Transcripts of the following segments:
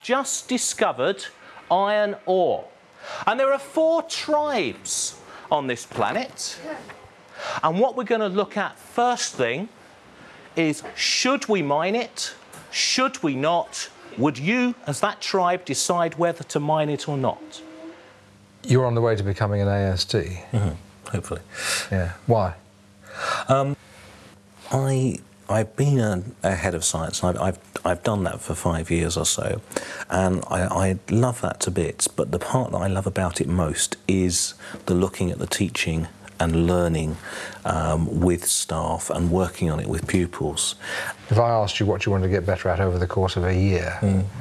just discovered iron ore. And there are 4 tribes on this planet. And what we're going to look at first thing is, should we mine it? Should we not? Would you, as that tribe, decide whether to mine it or not? You're on the way to becoming an AST. Hopefully. Yeah. Why? I've been a head of science. I've done that for 5 years or so, and I love that to bits. But the part that I love about it most is the looking at the teaching and learning with staff and working on it with pupils. If I asked you what you wanted to get better at over the course of a year,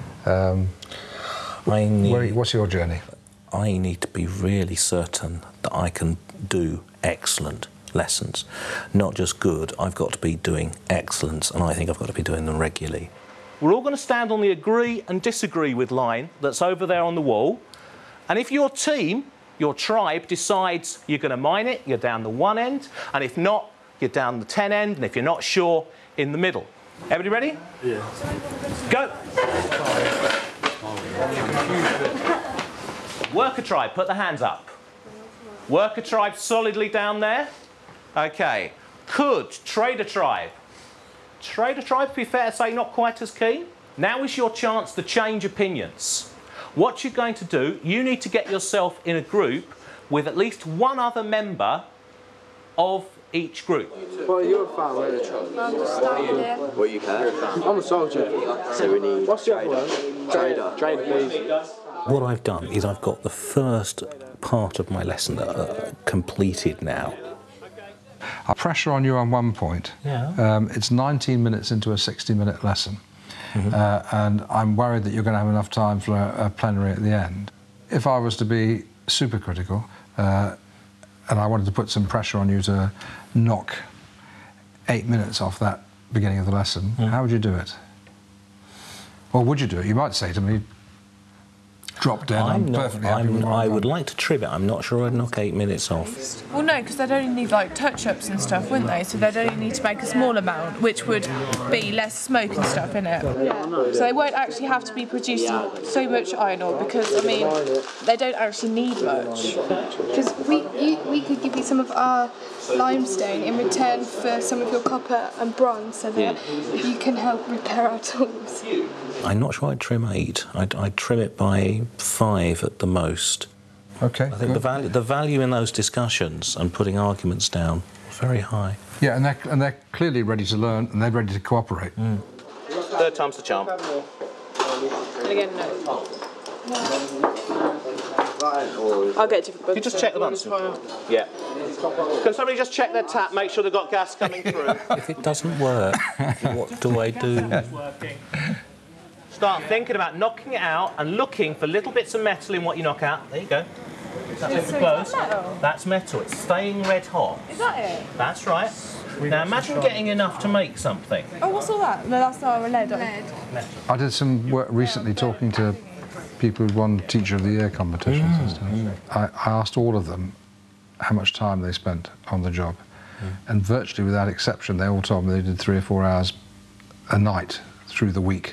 what's your journey? I need to be really certain that I can do excellent lessons. Not just good, I've got to be doing excellence, and I think I've got to be doing them regularly. We're all going to stand on the agree and disagree with line that's over there on the wall. And if your team, your tribe, decides you're going to mine it, you're down the one end. And if not, you're down the 10 end. And if you're not sure, in the middle. Everybody ready? Yeah. Go. Worker tribe, put the hands up. Worker tribe solidly down there. OK. Could trader tribe. Trader tribe, to be fair to say, not quite as keen. Now is your chance to change opinions. What you're going to do, you need to get yourself in a group with at least one other member of each group. Well, you're a farmer, aren't you? Understand. What you can? I'm a soldier. So we need What's your other one? trader. Trader, please. What I've done is I've got the first part of my lesson completed now. I'll pressure on you on one point. Yeah. It's 19 minutes into a 60-minute lesson, and I'm worried that you're going to have enough time for a plenary at the end. If I was to be super critical, and I wanted to put some pressure on you to knock 8 minutes off that beginning of the lesson, how would you do it? Or would you do it? You might say to me, drop dead, I'm perfectly happy with I would like to trim it. I'm not sure I'd knock 8 minutes off. Well, no, because they'd only need like touch-ups and stuff, wouldn't they? So they'd only need to make a small amount, which would be less smoke and stuff in it. Yeah. So they won't actually have to be producing so much iron ore because, I mean, they don't actually need much. Because we could give you some of our limestone in return for some of your copper and bronze, so that you can help repair our tools. I'm not sure I'd trim 8. I'd trim it by 5 at the most. Okay. I think the value in those discussions and putting arguments down is very high. Yeah, and they're clearly ready to learn and they're ready to cooperate. Third time's the charm. And again, no. I'll get different buttons. Can you just check the buttons? Yeah. Can somebody just check their tap, make sure they've got gas coming through? If it doesn't work, what do I do? Start thinking about knocking it out and looking for little bits of metal in what you knock out. There you go. That's close. That's metal. It's staying red hot. Is that it? That's right. Now imagine getting enough to make something. Oh, what's all that? No, that's our lead. I did some work recently talking to people who'd won Teacher of the Year competitions and stuff. I asked all of them how much time they spent on the job. And virtually without exception, they all told me they did 3 or 4 hours a night through the week.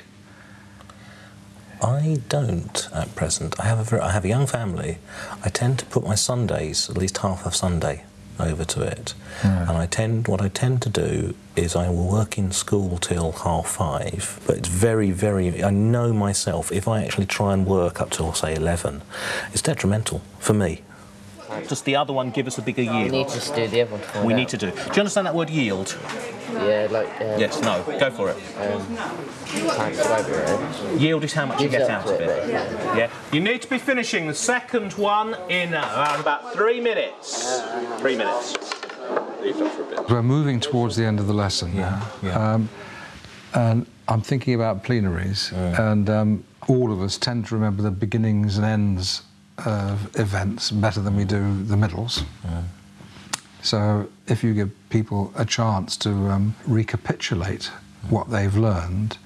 I don't at present. I have a young family. I tend to put my Sundays, at least half of Sunday, over to it. And what I tend to do is I will work in school till 5:30, but it's very, very, I know myself, if I actually try and work up till, say, 11, it's detrimental for me. Does the other one give us a bigger yield? We need to do the other one to find We out. need to do. Do you understand that word yield? Yeah, like... Yes, no, go for it. Can't describe it, Yield is how much you get out of it. Yeah. You need to be finishing the second one in around about 3 minutes. 3 minutes. Leave that for a bit. We're moving towards the end of the lesson now. And I'm thinking about plenaries, and all of us tend to remember the beginnings and ends of events better than we do the middles. So if you give people a chance to recapitulate what they've learned,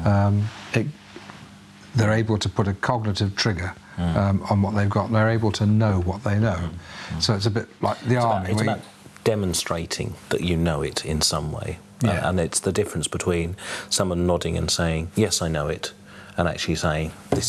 they're able to put a cognitive trigger on what they've got, and they're able to know what they know. So it's a bit like the army. It's about demonstrating that you know it in some way. And it's the difference between someone nodding and saying, yes, I know it, and actually say, this